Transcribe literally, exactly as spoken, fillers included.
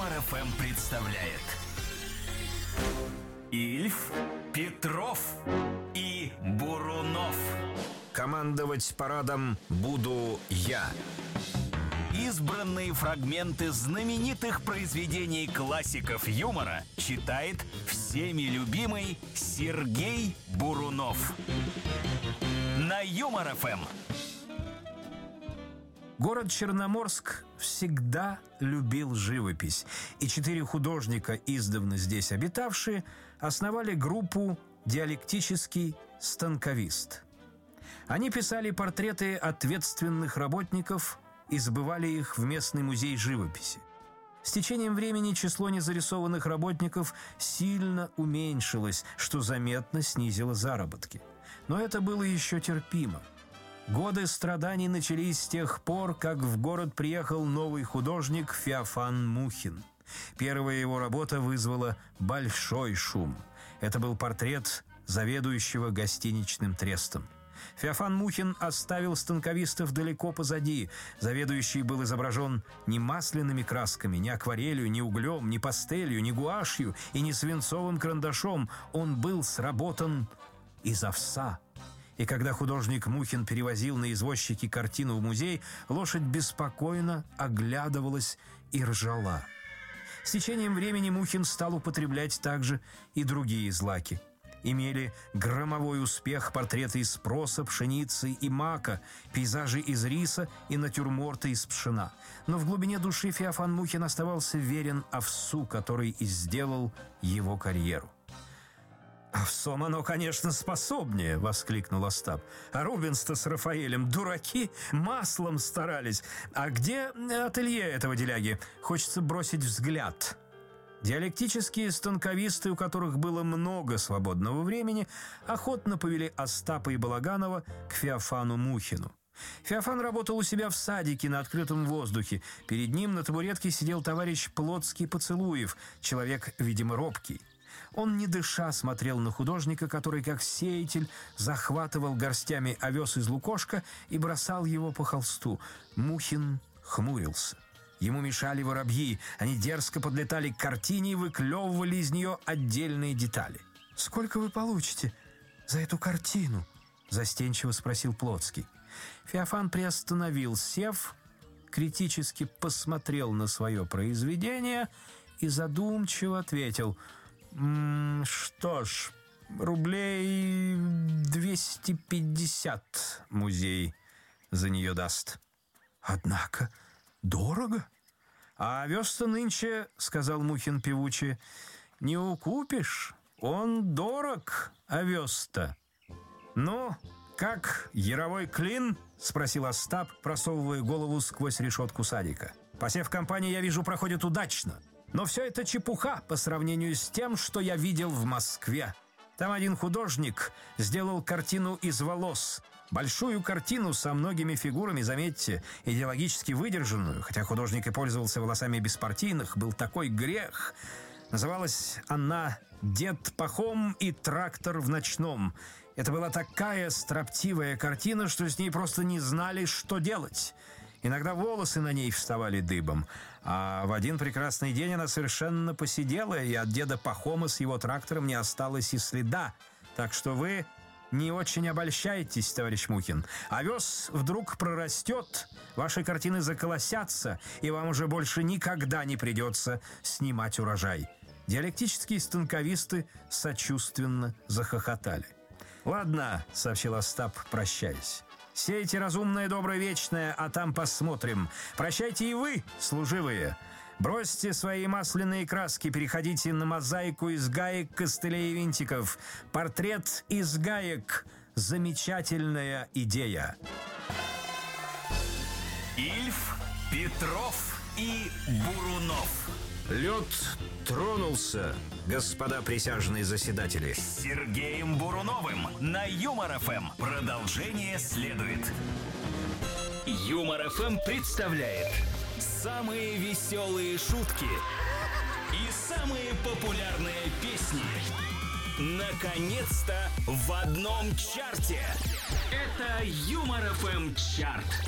Юмор эф эм представляет Ильф, Петров и Бурунов. Командовать парадом буду я. Избранные фрагменты знаменитых произведений классиков юмора читает всеми любимый Сергей Бурунов. На Юмор эф эм. Город Черноморск всегда любил живопись, и четыре художника, издавна здесь обитавшие, основали группу «Диалектический станковист». Они писали портреты ответственных работников и сбывали их в местный музей живописи. С течением времени число незарисованных работников сильно уменьшилось, что заметно снизило заработки. Но это было еще терпимо. Годы страданий начались с тех пор, как в город приехал новый художник Феофан Мухин. Первая его работа вызвала большой шум. Это был портрет заведующего гостиничным трестом. Феофан Мухин оставил станковистов далеко позади. Заведующий был изображен не масляными красками, не акварелью, не углем, не пастелью, не гуашью и не свинцовым карандашом. Он был сработан из овса. И когда художник Мухин перевозил на извозчике картину в музей, лошадь беспокойно оглядывалась и ржала. С течением времени Мухин стал употреблять также и другие злаки. Имели громовой успех портреты из проса, пшеницы и мака, пейзажи из риса и натюрморты из пшена. Но в глубине души Феофан Мухин оставался верен овсу, который и сделал его карьеру. «Овсом оно, конечно, способнее!» — воскликнул Остап. «А Рубенс-то с Рафаэлем дураки, маслом старались. А где ателье этого деляги? Хочется бросить взгляд». Диалектические станковисты, у которых было много свободного времени, охотно повели Остапа и Балаганова к Феофану Мухину. Феофан работал у себя в садике на открытом воздухе. Перед ним на табуретке сидел товарищ Плотский Поцелуев, человек, видимо, робкий. Он, не дыша, смотрел на художника, который, как сеятель, захватывал горстями овес из лукошка и бросал его по холсту. Мухин хмурился. Ему мешали воробьи. Они дерзко подлетали к картине и выклевывали из нее отдельные детали. «Сколько вы получите за эту картину?» — застенчиво спросил Плотский. Феофан приостановил сев, критически посмотрел на свое произведение и задумчиво ответил: «М-м, что ж, рублей двести пятьдесят музей за нее даст». «Однако дорого». «А овес-то нынче, — сказал Мухин певуче, — не укупишь, он дорог, овес-то». «Ну, как, яровой клин?» — спросил Остап, просовывая голову сквозь решетку садика. «Посев компании, я вижу, проходит удачно. Но все это чепуха по сравнению с тем, что я видел в Москве. Там один художник сделал картину из волос. Большую картину со многими фигурами, заметьте, идеологически выдержанную, хотя художник и пользовался волосами беспартийных, был такой грех. Называлась она «Дед Пахом и трактор в ночном». Это была такая строптивая картина, что с ней просто не знали, что делать. Иногда волосы на ней вставали дыбом, а в один прекрасный день она совершенно поседела, и от деда Пахома с его трактором не осталось и следа. Так что вы не очень обольщайтесь, товарищ Мухин. Овес вдруг прорастет, ваши картины заколосятся, и вам уже больше никогда не придется снимать урожай». Диалектические станковисты сочувственно захохотали. «Ладно», — сообщил Остап, прощаясь. «Сейте разумное, доброе, вечное, а там посмотрим. Прощайте и вы, служивые. Бросьте свои масляные краски, переходите на мозаику из гаек, костылей и винтиков. Портрет из гаек — замечательная идея». Ильф, Петров и Бурунов. Лед тронулся, господа присяжные заседатели. С Сергеем Буруновым на Юмор эф эм. Продолжение следует. Юмор эф эм представляет самые веселые шутки и самые популярные песни. Наконец-то в одном чарте. Это Юмор эф эм чарт.